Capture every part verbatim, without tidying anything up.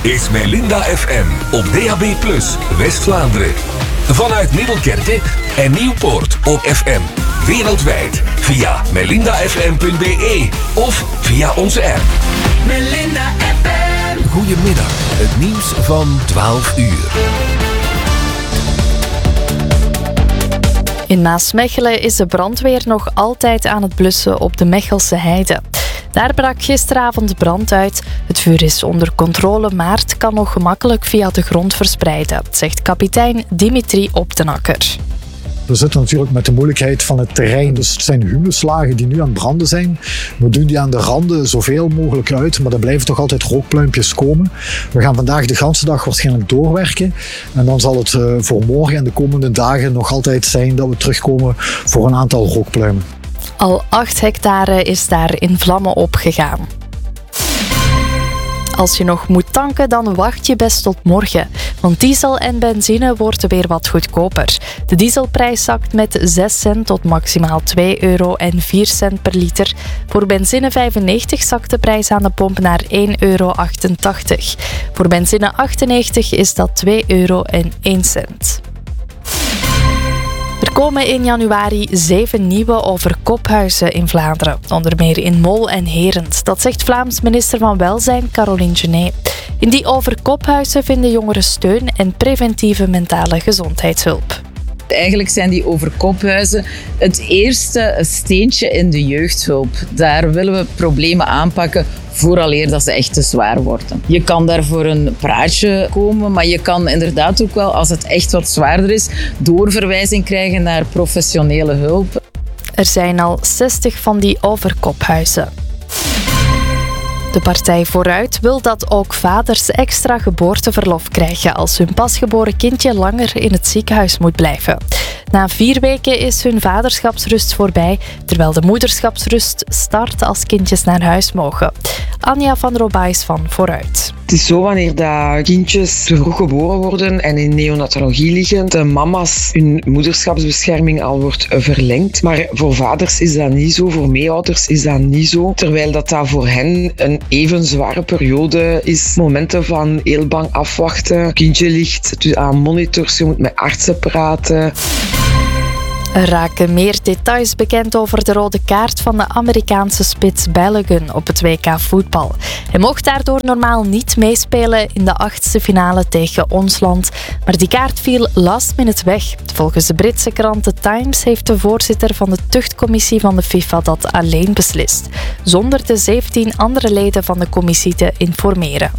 is Melinda F M op D A B plus, West-Vlaanderen. Vanuit Middelkerke en Nieuwpoort op F M. Wereldwijd via melinda f m punt b e of via onze app. Melinda F M. Goedemiddag, het nieuws van twaalf uur. In Maasmechelen is de brandweer nog altijd aan het blussen op de Mechelse Heide. Daar brak gisteravond brand uit. Het vuur is onder controle, maar het kan nog gemakkelijk via de grond verspreiden, zegt kapitein Dimitri Optenakker. We zitten natuurlijk met de moeilijkheid van het terrein. Dus het zijn humuslagen die nu aan het branden zijn. We doen die aan de randen zoveel mogelijk uit, maar er blijven toch altijd rookpluimpjes komen. We gaan vandaag de ganse dag waarschijnlijk doorwerken. En dan zal het voor morgen en de komende dagen nog altijd zijn dat we terugkomen voor een aantal rookpluimen. Al acht hectare is daar in vlammen opgegaan. Als je nog moet tanken, dan wacht je best tot morgen. Want diesel en benzine worden weer wat goedkoper. De dieselprijs zakt met zes cent tot maximaal twee euro en vier cent per liter. Voor benzine vijfennegentig zakt de prijs aan de pomp naar één euro achtentachtig. Voor benzine achtennegentig is dat twee euro en één cent. Er komen in januari zeven nieuwe overkophuizen in Vlaanderen, onder meer in Mol en Herent. Dat zegt Vlaams minister van Welzijn Caroline Genet. In die overkophuizen vinden jongeren steun en preventieve mentale gezondheidshulp. Eigenlijk zijn die overkophuizen het eerste steentje in de jeugdhulp. Daar willen we problemen aanpakken vooraleer dat ze echt te zwaar worden. Je kan daar voor een praatje komen, maar je kan inderdaad ook wel, als het echt wat zwaarder is, doorverwijzing krijgen naar professionele hulp. Er zijn al zestig van die overkophuizen. De partij Vooruit wil dat ook vaders extra geboorteverlof krijgen als hun pasgeboren kindje langer in het ziekenhuis moet blijven. Na vier weken is hun vaderschapsrust voorbij, terwijl de moederschapsrust start als kindjes naar huis mogen. Anja van Robais van Vooruit. Het is zo wanneer dat kindjes te vroeg geboren worden en in neonatologie liggen, de mama's hun moederschapsbescherming al wordt verlengd. Maar voor vaders is dat niet zo, voor meeouders is dat niet zo. Terwijl dat, dat voor hen een even zware periode is. Momenten van heel bang afwachten. Kindje ligt aan monitors, je moet met artsen praten. Er raken meer details bekend over de rode kaart van de Amerikaanse spits Balogun op het W K voetbal. Hij mocht daardoor normaal niet meespelen in de achtste finale tegen ons land, maar die kaart viel last minute weg. Volgens de Britse krant The Times heeft de voorzitter van de tuchtcommissie van de FIFA dat alleen beslist, zonder de zeventien andere leden van de commissie te informeren.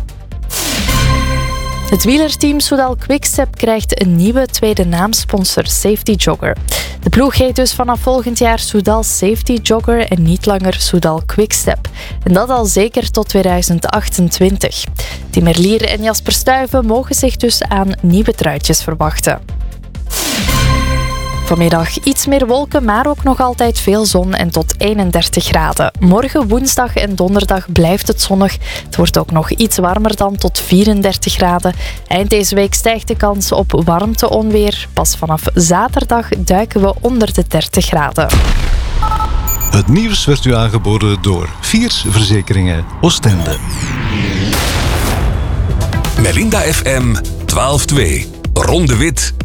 Het wielerteam Soudal Quickstep krijgt een nieuwe tweede naamsponsor, Safety Jogger. De ploeg heet dus vanaf volgend jaar Soudal Safety Jogger en niet langer Soudal Quickstep. En dat al zeker tot tweeduizend achtentwintig. Tim Merlier en Jasper Stuyven mogen zich dus aan nieuwe truitjes verwachten. Vanmiddag iets meer wolken, maar ook nog altijd veel zon en tot eenendertig graden. Morgen, woensdag en donderdag blijft het zonnig. Het wordt ook nog iets warmer dan tot vierendertig graden. Eind deze week stijgt de kans op warmteonweer. Pas vanaf zaterdag duiken we onder de dertig graden. Het nieuws werd u aangeboden door Viers Verzekeringen Oostende. Melinda F M twaalf twee. Ron de Wit